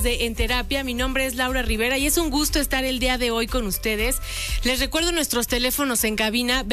de En Terapia. Mi nombre es Laura Rivera y es un gusto estar el día de hoy con ustedes. Les recuerdo nuestros teléfonos en cabina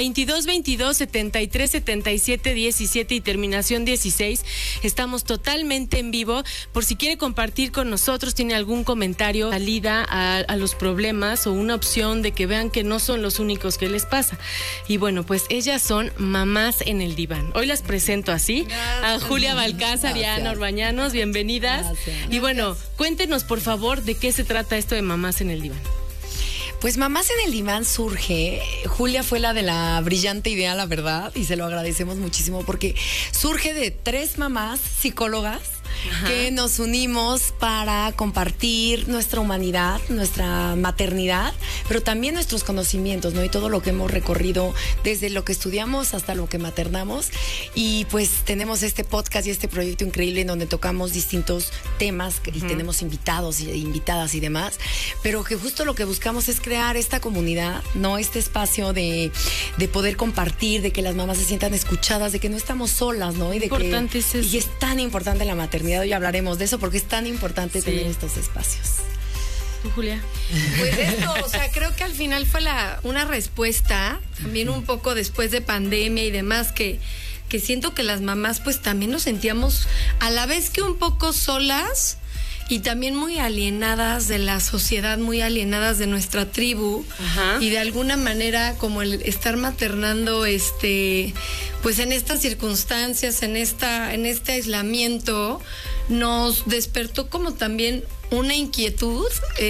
2222-7377-17 y terminación 16. Estamos totalmente en vivo. Por si quiere compartir con nosotros, tiene algún comentario, salida a los problemas o una opción de que vean que no son los únicos que les pasa. Y bueno, pues ellas son mamás en el diván. Hoy las presento así. Gracias. A Julia Balcázar y a Ana Orbañanos. Bienvenidas. Gracias. Y bueno, cuéntenos, por favor, de qué se trata esto de Mamás en el Diván. Pues Mamás en el Diván surge, Julia fue la de la brillante idea, la verdad, y se lo agradecemos muchísimo porque surge de 3 mamás psicólogas. Ajá. Que nos unimos para compartir nuestra humanidad, nuestra maternidad, pero también nuestros conocimientos, ¿no? Y todo lo que hemos recorrido desde lo que estudiamos hasta lo que maternamos. Y pues tenemos este podcast y este proyecto increíble en donde tocamos distintos temas y tenemos invitados e invitadas y demás, pero que justo lo que buscamos es crear esta comunidad, ¿no? Este espacio de poder compartir, de que las mamás se sientan escuchadas, de que no estamos solas, ¿no? Y de importante que, es eso. y es tan importante la maternidad. Hoy hablaremos de eso porque es tan importante tener estos espacios. ¿Tú, Julia? Pues esto, o sea, creo que al final fue una respuesta, también un poco después de pandemia y demás, que siento que las mamás pues también nos sentíamos a la vez que un poco solas y también muy alienadas de la sociedad, muy alienadas de nuestra tribu. Ajá. Y de alguna manera como el estar maternando pues en estas circunstancias, en este aislamiento, nos despertó como también una inquietud,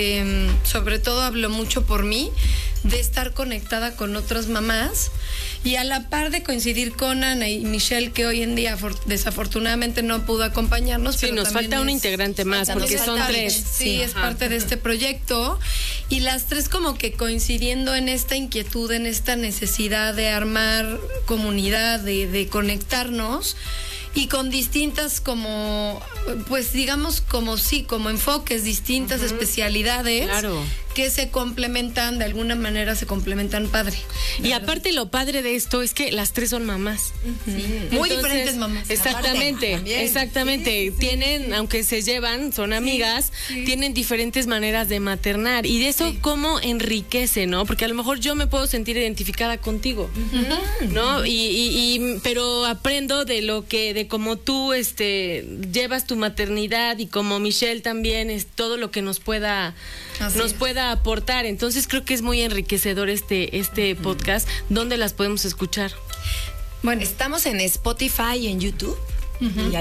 sobre todo hablo mucho por mí, de estar conectada con otras mamás y a la par de coincidir con Ana y Michelle, que hoy en día desafortunadamente no pudo acompañarnos. Sí, pero nos falta un integrante más, porque son 3. Sí, es parte de este proyecto. Y las 3 como que coincidiendo en esta inquietud, en esta necesidad de armar comunidad, de conectarnos. Y con distintas como, pues digamos como enfoques, distintas especialidades. Claro. Que se complementan, de alguna manera se complementan padre. Y aparte lo padre de esto es que las 3 son mamás. Muy diferentes mamás. Exactamente, exactamente. Sí. Tienen, aunque se llevan, son amigas, tienen diferentes maneras de maternar. Y de eso cómo enriquece, ¿no? Porque a lo mejor yo me puedo sentir identificada contigo, ¿no? Pero aprendo de cómo tú llevas tu maternidad y como Michelle también es todo lo que nos pueda aportar. Entonces creo que es muy enriquecedor este podcast. ¿Dónde las podemos escuchar? Bueno, estamos en Spotify y en YouTube.